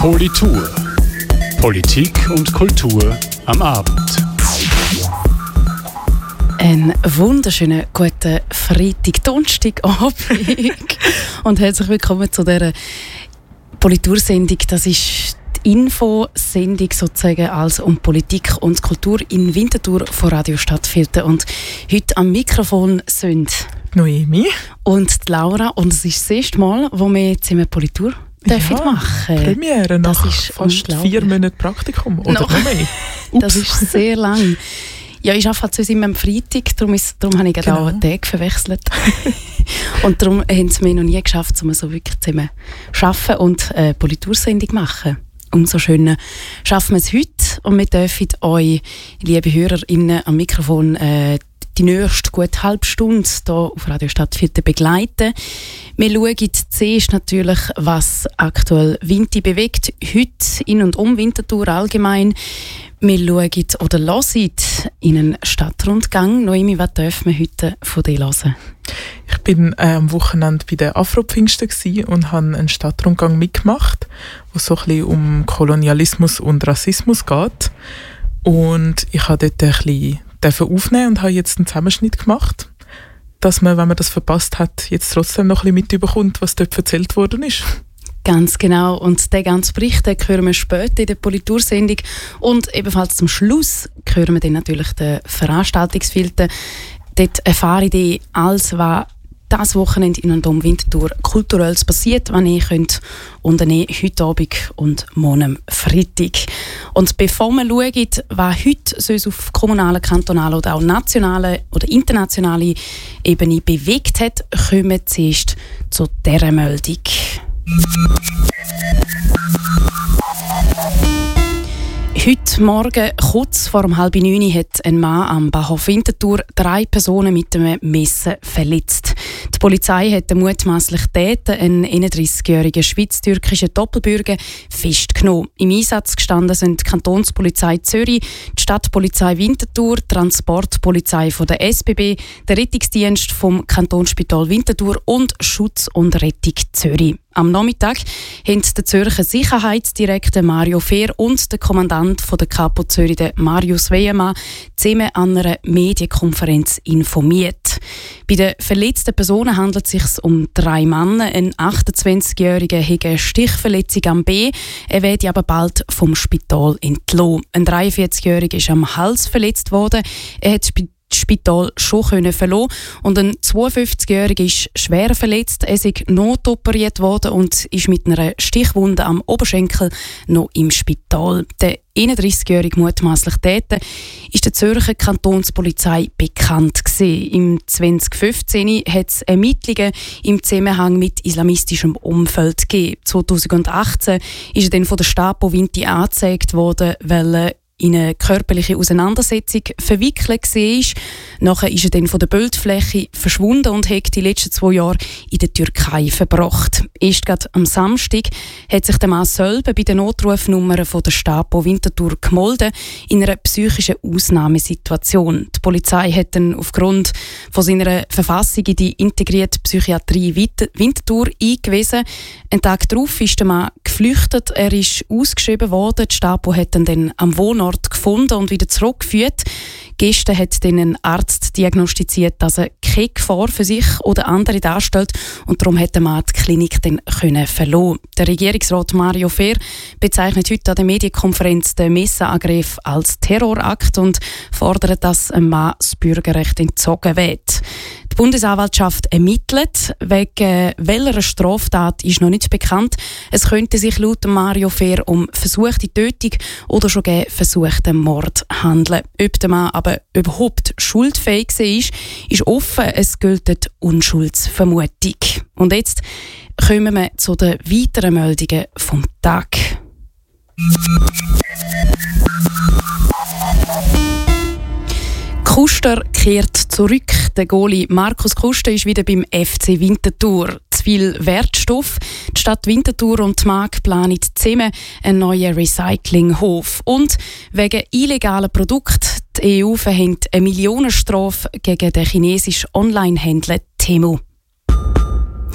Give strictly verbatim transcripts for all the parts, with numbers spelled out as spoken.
Politur. Politik und Kultur am Abend. Einen wunderschönen guten Freitag, Donnerstagabend und herzlich willkommen zu dieser Politursendung. Das ist die Infosendung sozusagen, als um Politik und Kultur in Winterthur von Radio Stadtviertel. Und heute am Mikrofon sind Noemi und die Laura. Und es ist das erste Mal, wo wir zusammen Politur dürfen ja, machen. Premiere nach das ist fast vier Monaten Praktikum oder noch, noch mehr. Das ist sehr lang. Ja, ich arbeite halt immer am Freitag, darum, ist, darum habe ich genau. auch einen Tag verwechselt. Und darum haben sie mir noch nie geschafft, um so wirklich zusammen zu arbeiten und eine Politursendung machen. Umso schöner schaffen wir es heute und wir dürfen euch, liebe HörerInnen, am Mikrofon äh, die nächste gute halbe Stunde hier auf Radio Stadtviertel begleiten. Wir schauen zuerst natürlich, was aktuell Winti bewegt, heute in und um Winterthur allgemein. Wir schauen oder hören in einen Stadtrundgang. Noemi, was dürfen wir heute von dir hören? Ich bin äh, am Wochenende bei den Afro-Pfingsten und habe einen Stadtrundgang mitgemacht, wo es so ein bisschen um Kolonialismus und Rassismus geht. Und ich habe dort ein bisschen aufnehmen und habe jetzt einen Zusammenschnitt gemacht, dass man, wenn man das verpasst hat, jetzt trotzdem noch ein bisschen mitbekommt, was dort erzählt worden ist. Ganz genau. Und den ganzen Bericht den hören wir später in der Politursendung. Und ebenfalls zum Schluss hören wir dann natürlich den Veranstaltungsfilter. Dort erfahre ich alles, was das Wochenende in und um Winterthur kulturelles passiert, was ihr könnt unternehmen heute Abend und morgen Freitag. Und bevor wir schauen, was heute sonst auf kommunaler, kantonaler oder auch nationaler oder internationaler Ebene bewegt hat, kommen wir zuerst zu dieser Meldung. Heute Morgen, kurz vor um halb neun, hat ein Mann am Bahnhof Winterthur drei Personen mit einem Messer verletzt. Die Polizei hat den mutmaßlichen Täter, einen einunddreißigjährigen schweiz-türkischen Doppelbürger, festgenommen. Im Einsatz gestanden sind die Kantonspolizei Zürich, die Stadtpolizei Winterthur, die Transportpolizei von der S B B, der Rettungsdienst vom Kantonsspital Winterthur und Schutz und Rettung Zürich. Am Nachmittag haben der Zürcher Sicherheitsdirektor Mario Fehr und der Kommandant von der Kapo Zürich, Marius Weyemann, zusammen an einer Medienkonferenz informiert. Bei den verletzten Personen handelt es sich um drei Männer. Ein achtundzwanzigjähriger hat eine Stichverletzung am B, er wird aber bald vom Spital entlassen. Ein dreiundvierzigjähriger ist am Hals verletzt worden, er hat das Spital schon können verlassen. Und ein zweiundfünfzigjähriger ist schwer verletzt. Er ist notoperiert worden und ist mit einer Stichwunde am Oberschenkel noch im Spital. Der einunddreißigjährige mutmaßliche Täter ist der Zürcher Kantonspolizei bekannt gewesen. Im zweitausendfünfzehn hat es Ermittlungen im Zusammenhang mit islamistischem Umfeld gegeben. zweitausendachtzehn ist er dann von der Stapo Winti angezeigt worden, weil er in eine körperliche Auseinandersetzung verwickelt war. Nachher ist er dann von der Bildfläche verschwunden und hat die letzten zwei Jahre in der Türkei verbracht. Erst gerade am Samstag hat sich der Mann selber bei den Notrufnummern von der Stapo Winterthur gemeldet, in einer psychischen Ausnahmesituation. Die Polizei hat dann aufgrund von seiner Verfassung in die integrierte Psychiatrie Winterthur eingewiesen. Einen Tag darauf ist der Mann geflüchtet, er ist ausgeschrieben worden. Die Stapo hat ihn dann am Wohnort gefunden und wieder zurückgeführt. Gestern hat dann ein Arzt diagnostiziert, dass er keine Gefahr für sich oder andere darstellt und darum hat der Mann die Klinik dann können verlassen. Der Regierungsrat Mario Fehr bezeichnet heute an der Medienkonferenz den Messerangriff als Terrorakt und fordert, dass einem Mann das Bürgerrecht entzogen wird. Die Bundesanwaltschaft ermittelt. Wegen welcher Straftat ist noch nicht bekannt. Es könnte sich laut Mario Fehr um versuchte Tötung oder schon versuchten Mord handeln. Ob der Mann aber überhaupt schuldfähig war, ist offen. Es gilt die Unschuldsvermutung. Und jetzt kommen wir zu den weiteren Meldungen vom Tag. Kuster kehrt zurück. Der Goalie Markus Kuster ist wieder beim F C Winterthur. Zu viel Wertstoff. Die Stadt Winterthur und die Mark planen zusammen einen neuen Recyclinghof. Und wegen illegaler Produkte. Die E U verhängt eine Millionenstrafe gegen den chinesischen Online-Händler Temu.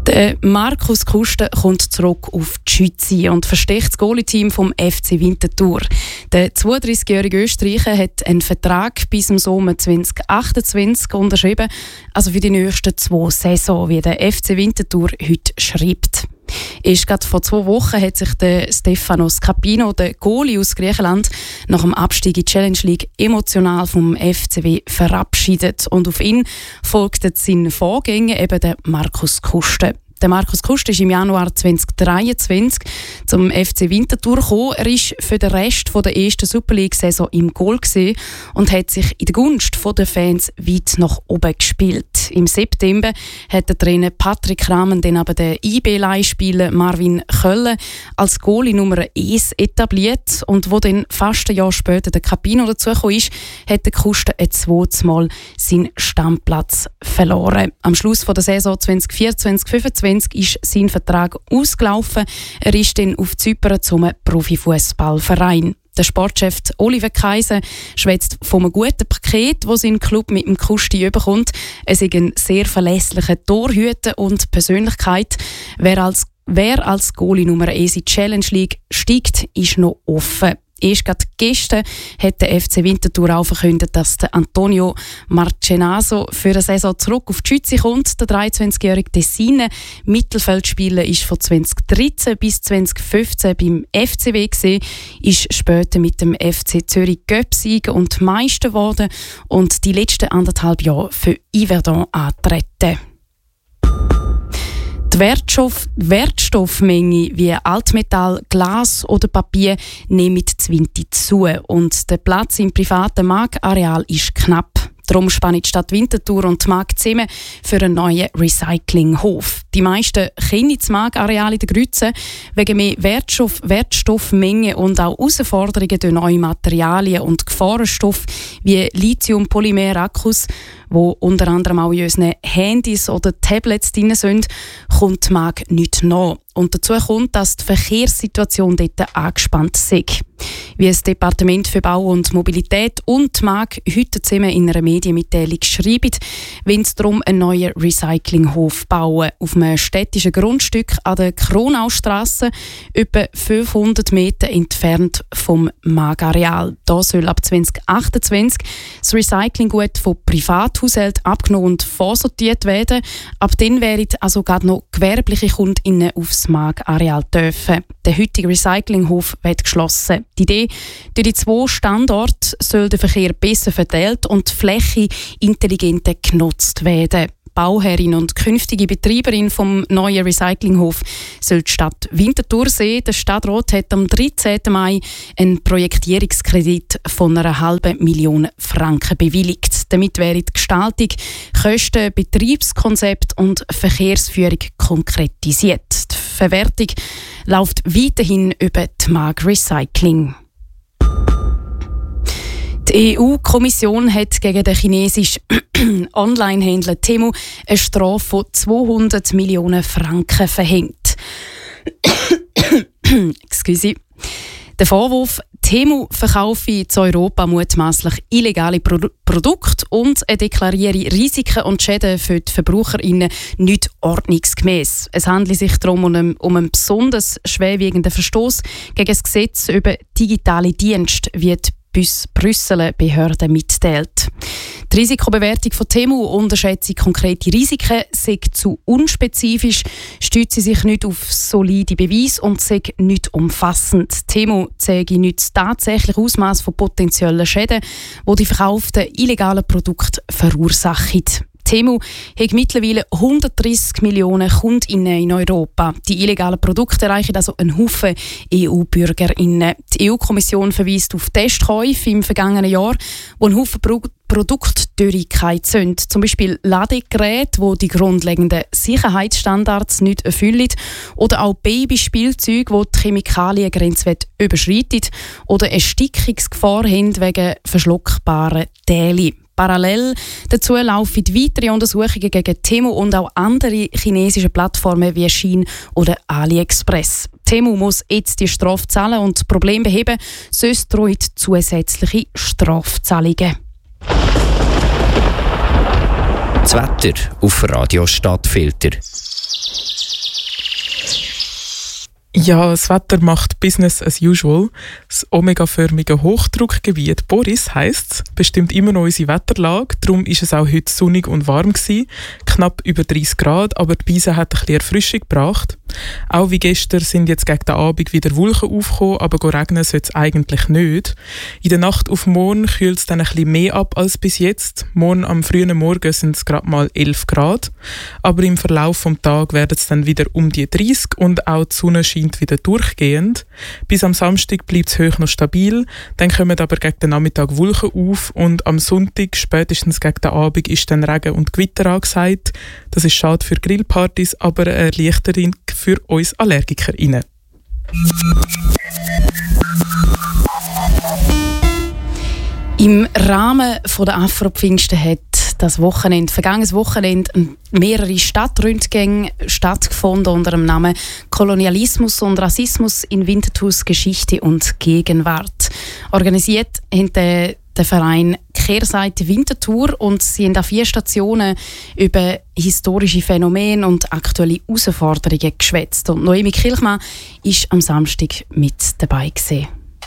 Der Markus Kuster kommt zurück auf die Schütze und versteckt das Goalie-Team vom F C Winterthur. Der zweiunddreißigjährige Österreicher hat einen Vertrag bis zum Sommer zwanzig achtundzwanzig unterschrieben, also für die nächsten zwei Saisons, wie der F C Winterthur heute schreibt. Erst gerade vor zwei Wochen hat sich der Stefanos Capino, der Goalie aus Griechenland, nach dem Abstieg in die Challenge League emotional vom F C W verabschiedet. Und auf ihn folgte sein Vorgänger, eben der Markus Kuster. Der Markus Kuster ist im Januar zwanzig dreiundzwanzig zum F C Winterthur gekommen. Er ist für den Rest der ersten Super League-Saison im Goal gewesen und hat sich in der Gunst der Fans weit nach oben gespielt. Im September hat der Trainer Patrick Rahmen dann aber den I B-Leihspieler Marvin Kölle als Goalie Nummer eins etabliert. Und wo dann fast ein Jahr später der Capino dazugekommen ist, hat der Kuster ein zweites Mal seinen Stammplatz verloren. Am Schluss der Saison zwanzig vierundzwanzig fünfundzwanzig ist sein Vertrag ausgelaufen. Er ist dann auf Zypern zum Profifußballverein. Der Sportchef Oliver Kaiser schwätzt von einem guten Paket, das sein Club mit dem Kusti bekommt. Er ist ein sehr verlässlicher Torhüter und Persönlichkeit. Wer als, wer als Goalie Nummer eins in die Challenge League steigt, ist noch offen. Erst gerade gestern hat der F C Winterthur auch verkündet, dass der Antonio Marcenaso für eine Saison zurück auf die Schütze kommt. Der dreiundzwanzigjährige Tessiner Mittelfeldspieler ist von zwanzig dreizehn bis zwanzig fünfzehn beim F C W gewesen, ist später mit dem F C Zürich Göpsieger und Meister geworden und die letzten anderthalb Jahre für Yverdon antreten. Die Wertstoff, Wertstoffmenge wie Altmetall, Glas oder Papier nehmen zwinti zu und der Platz im privaten Marktareal ist knapp. Darum spannen die Stadt Winterthur und die Mark zusammen für einen neuen Recyclinghof. Die meisten kennen das Marktareal in der Grütze wegen mehr Wertstoff, Wertstoffmengen und auch Herausforderungen durch neue Materialien und Gefahrenstoffe wie Lithium-Polymer-Akkus, wo unter anderem auch in unseren Handys oder Tablets drin sind, kommt die Mark nicht nach. Und dazu kommt, dass die Verkehrssituation dort angespannt ist. Wie das Departement für Bau und Mobilität und die Mark heute zusammen in einer Medienmitteilung schreiben, wenn es darum einen neuen Recyclinghof bauen auf einem städtischen Grundstück an der Kronaustrasse, etwa fünfhundert Meter entfernt vom Marktareal. Da soll ab zwanzig achtundzwanzig das Recyclinggut von Privathaushalten abgenommen und vorsortiert werden. Ab dann wären also gerade noch gewerbliche KundInnen aufs Marktareal dürfen. Der heutige Recyclinghof wird geschlossen. Die Idee, durch die zwei Standorte soll der Verkehr besser verteilt und die Fläche intelligenter genutzt werden. Bauherrin und künftige Betreiberin vom neuen Recyclinghof soll die Stadt Winterthur sein. Der Stadtrat hat am dreizehnten Mai einen Projektierungskredit von einer halben Million Franken bewilligt. Damit wäre die Gestaltung, Kosten, Betriebskonzept und Verkehrsführung konkretisiert. Die Verwertung läuft weiterhin über die Mark Recycling. Die E U-Kommission hat gegen den chinesischen Online-Händler Temu eine Strafe von zweihundert Millionen Franken verhängt. Excuse. Der Vorwurf, Temu verkaufe in Europa mutmaßlich illegale Pro- Produkte und er deklariere Risiken und Schäden für die VerbraucherInnen nicht ordnungsgemäß. Es handelt sich darum um einen, um einen besonders schwerwiegenden Verstoß gegen das Gesetz über digitale Dienste, wie die Brüsseler Behörde mitteilt. Die Risikobewertung von Temu unterschätzt konkrete Risiken, sei zu unspezifisch, stützt sich nicht auf solide Beweise und sei nicht umfassend. Temu zeige nicht das tatsächliche Ausmaß von potenziellen Schäden, die die verkauften illegalen Produkte verursachen. Temu hat mittlerweile hundertdreissig Millionen KundInnen in Europa. Die illegalen Produkte erreichen also einen Haufen E U-BürgerInnen. Die E U-Kommission verweist auf Testkäufe im vergangenen Jahr, wo ein Haufen Pro- Produkttörigkeit sind. Zum Beispiel Ladegeräte, die die grundlegenden Sicherheitsstandards nicht erfüllen. Oder auch Babyspielzeuge, die die Chemikaliengrenzwerte überschreiten. Oder Erstickungsgefahr haben wegen verschluckbaren Teilen. Parallel dazu laufen weitere Untersuchungen gegen Temu und auch andere chinesische Plattformen wie Shein oder AliExpress. Temu muss jetzt die Strafe zahlen und das Problem beheben, sonst drohen zusätzliche Strafzahlungen. Das Wetter auf Radio Stadtfilter. Ja, das Wetter macht Business as usual. Das omegaförmige Hochdruckgebiet Boris heisst, bestimmt immer noch unsere Wetterlage. Darum ist es auch heute sonnig und warm gewesen. Knapp über dreißig Grad, aber die Beise hat ein bisschen Erfrischung gebracht. Auch wie gestern sind jetzt gegen den Abend wieder Wolken aufgekommen, aber regnen soll es eigentlich nicht. In der Nacht auf morgen kühlt es dann ein bisschen mehr ab als bis jetzt. Morgen am frühen Morgen sind es gerade mal elf Grad. Aber im Verlauf des Tages werden es dann wieder um die dreißig und auch die Sonne scheint wieder durchgehend. Bis am Samstag bleibt es hoch noch stabil, dann kommen aber gegen den Nachmittag Wolken auf und am Sonntag, spätestens gegen den Abend, ist dann Regen und Gewitter angesagt. Das ist schade für Grillpartys, aber eine Erleichterung für uns AllergikerInnen. Im Rahmen der Afro-Pfingsten hat das Wochenende, vergangenes Wochenende mehrere Stadtrundgänge stattgefunden unter dem Namen Kolonialismus und Rassismus in Winterthurs Geschichte und Gegenwart. Organisiert haben der, der Verein Kehrseite Winterthur und sie haben an vier Stationen über historische Phänomene und aktuelle Herausforderungen geschwätzt. Und Noemi Kilchmann war am Samstag mit dabei gewesen.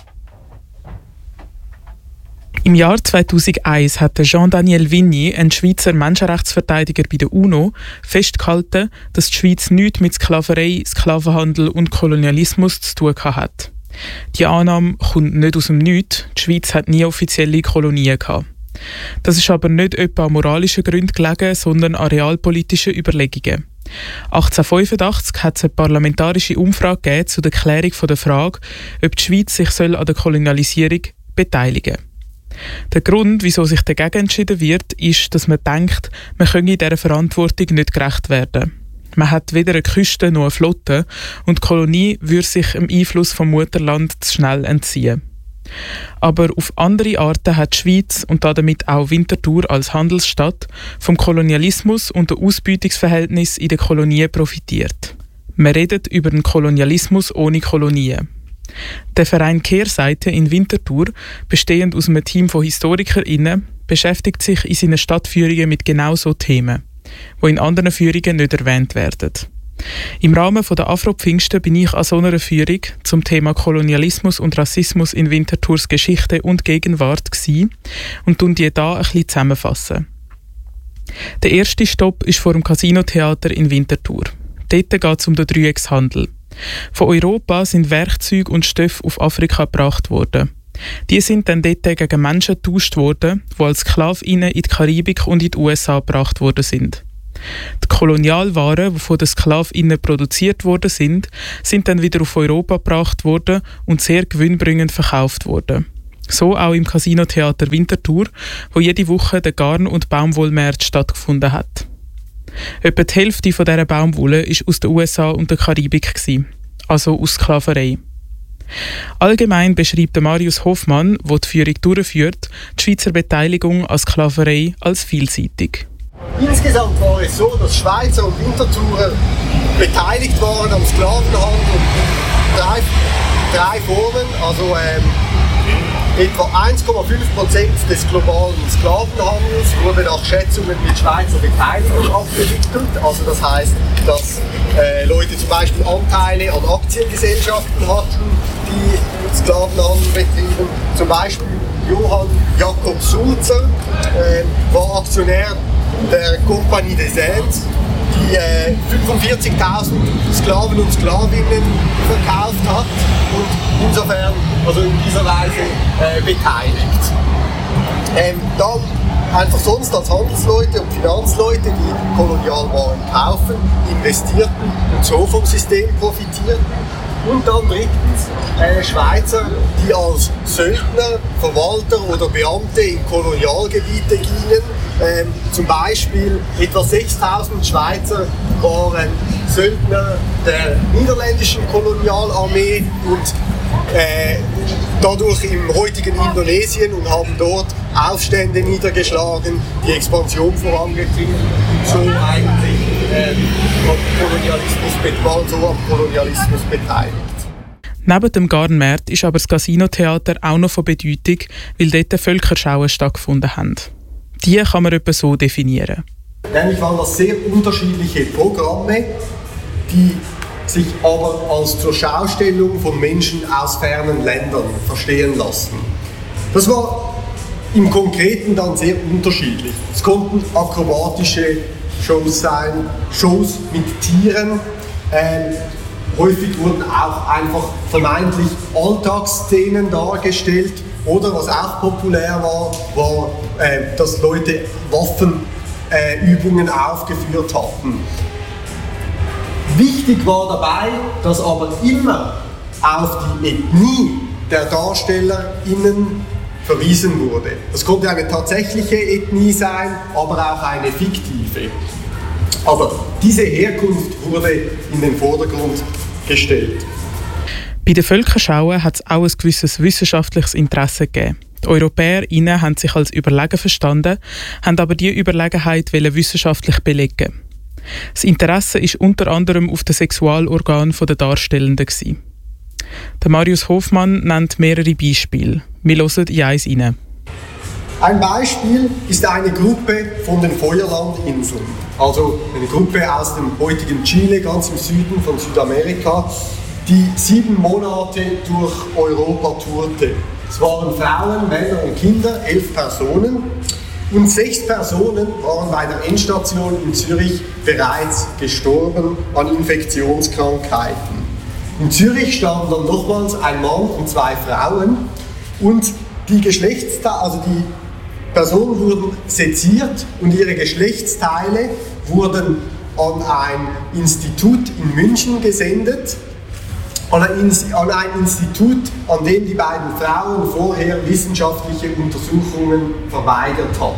Im Jahr zweitausendeins hat Jean-Daniel Vigny, ein Schweizer Menschenrechtsverteidiger bei der UNO, festgehalten, dass die Schweiz nichts mit Sklaverei, Sklavenhandel und Kolonialismus zu tun hat. Die Annahme kommt nicht aus dem Nichts. Die Schweiz hat nie offizielle Kolonien gehabt. Das ist aber nicht etwa an moralischen Gründen gelegen, sondern an realpolitischen Überlegungen. achtzehnhundertfünfundachtzig hat es eine parlamentarische Umfrage gegeben zu der Klärung der Frage, ob die Schweiz sich an der Kolonialisierung beteiligen soll. Der Grund, wieso sich dagegen entschieden wird, ist, dass man denkt, man könne dieser Verantwortung nicht gerecht werden. Man hat weder eine Küste noch eine Flotte und die Kolonie würde sich dem Einfluss vom Mutterland zu schnell entziehen. Aber auf andere Arten hat die Schweiz und damit auch Winterthur als Handelsstadt vom Kolonialismus und den Ausbeutungsverhältnissen in den Kolonien profitiert. Man redet über den Kolonialismus ohne Kolonien. Der Verein Kehrseite in Winterthur, bestehend aus einem Team von HistorikerInnen, beschäftigt sich in seinen Stadtführungen mit genau so Themen, die in anderen Führungen nicht erwähnt werden. Im Rahmen der Afro-Pfingsten bin ich an so einer Führung zum Thema Kolonialismus und Rassismus in Winterthurs Geschichte und Gegenwart gewesen und tun die da ein bisschen zusammenfassen. Der erste Stopp ist vor dem Casino-Theater in Winterthur. Dort geht es um den Dreieckshandel. Von Europa sind Werkzeuge und Stoffe auf Afrika gebracht worden. Die sind dann dort gegen Menschen getauscht worden, die als Sklavinnen in die Karibik und in die U S A gebracht worden sind. Die Kolonialwaren, die von den Sklavinnen produziert worden sind, sind dann wieder auf Europa gebracht worden und sehr gewinnbringend verkauft worden. So auch im Casino-Theater Winterthur, wo jede Woche der Garn- und Baumwollmarkt stattgefunden hat. Etwa die Hälfte von dieser Baumwolle war aus den U S A und der Karibik, also aus Sklaverei. Allgemein beschreibt Marius Hoffmann, der die Führung durchführt, die Schweizer Beteiligung an Sklaverei als vielseitig. Insgesamt war es so, dass Schweizer und Winterthurer beteiligt waren am Sklavenhandel in drei, drei Formen. Also ähm, etwa eins Komma fünf Prozent des globalen Sklavenhandels wurde nach Schätzungen mit Schweizer Beteiligung abgewickelt. Also das heisst, dass äh, Leute zum Beispiel Anteile an Aktiengesellschaften hatten, die Sklavenhandel betrieben. Zum Beispiel Johann Jakob Sulzer äh, war Aktionär der Compagnie des Indes, die äh, fünfundvierzigtausend Sklaven und Sklavinnen verkauft hat und insofern also in dieser Weise äh, beteiligt. Ähm, dann einfach sonst als Handelsleute und Finanzleute, die Kolonialwaren kaufen, investierten und so vom System profitierten. Und dann drittens äh, Schweizer, die als Söldner, Verwalter oder Beamte in Kolonialgebiete gingen. Ähm, zum Beispiel etwa sechstausend Schweizer waren Söldner der niederländischen Kolonialarmee und äh, dadurch im heutigen Indonesien und haben dort Aufstände niedergeschlagen, die Expansion vorangetrieben und so eigentlich äh, Kolonialismus, waren so am Kolonialismus beteiligt. Neben dem Garnmarkt ist aber das Casino-Theater auch noch von Bedeutung, weil dort Völkerschauen stattgefunden haben. Die kann man etwa so definieren. Nämlich waren das sehr unterschiedliche Programme, die sich aber als zur Schaustellung von Menschen aus fernen Ländern verstehen lassen. Das war im Konkreten dann sehr unterschiedlich. Es konnten akrobatische Shows sein, Shows mit Tieren. Ähm, häufig wurden auch einfach vermeintlich Alltagsszenen dargestellt. Oder was auch populär war, war, äh, dass Leute Waffenübungen äh, aufgeführt hatten. Wichtig war dabei, dass aber immer auf die Ethnie der DarstellerInnen verwiesen wurde. Das konnte eine tatsächliche Ethnie sein, aber auch eine fiktive. Aber diese Herkunft wurde in den Vordergrund gestellt. Bei den Völkerschauen hat es auch ein gewisses wissenschaftliches Interesse gegeben. Die EuropäerInnen haben sich als überlegen verstanden, haben aber diese Überlegenheit wissenschaftlich belegen. Das Interesse war unter anderem auf den Sexualorganen der Darstellenden. Der Marius Hofmann nennt mehrere Beispiele. Wir hören in eins rein. Ein Beispiel ist eine Gruppe von den Feuerlandinseln, also eine Gruppe aus dem heutigen Chile, ganz im Süden von Südamerika, die sieben Monate durch Europa tourte. Es waren Frauen, Männer und Kinder, elf Personen. Und sechs Personen waren bei der Endstation in Zürich bereits gestorben an Infektionskrankheiten. In Zürich starben dann nochmals ein Mann und zwei Frauen. Und die Geschlechtsteile, also die Personen wurden seziert und ihre Geschlechtsteile wurden an ein Institut in München gesendet. An ein Institut, an dem die beiden Frauen vorher wissenschaftliche Untersuchungen verweigert hatten.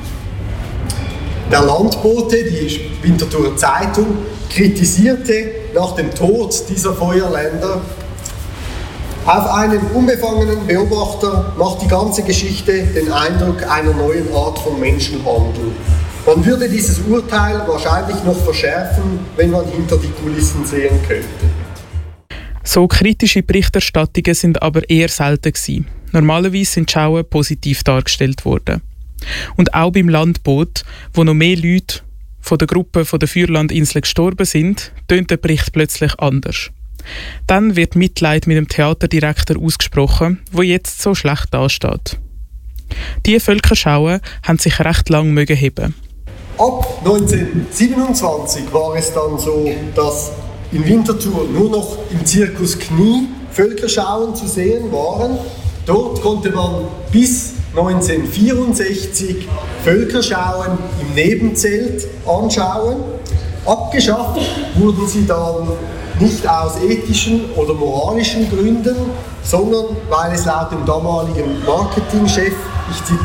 Der Landbote, die Winterthurer Zeitung, kritisierte nach dem Tod dieser Feuerländer: Auf einen unbefangenen Beobachter macht die ganze Geschichte den Eindruck einer neuen Art von Menschenhandel. Man würde dieses Urteil wahrscheinlich noch verschärfen, wenn man hinter die Kulissen sehen könnte. So kritische Berichterstattungen sind aber eher selten gewesen. Normalerweise sind die Schauen positiv dargestellt worden. Und auch beim Landboot, wo noch mehr Leute von der Gruppe von der Feuerlandinseln gestorben sind, tönt der Bericht plötzlich anders. Dann wird Mitleid mit dem Theaterdirektor ausgesprochen, wo jetzt so schlecht dasteht. Diese Völkerschauen haben sich recht lang mögen heben. Ab neunzehnhundertsiebenundzwanzig war es dann so, dass in Winterthur nur noch im Zirkus Knie Völkerschauen zu sehen waren. Dort konnte man bis neunzehnhundertvierundsechzig Völkerschauen im Nebenzelt anschauen. Abgeschafft wurden sie dann nicht aus ethischen oder moralischen Gründen, sondern weil es laut dem damaligen Marketingchef, ich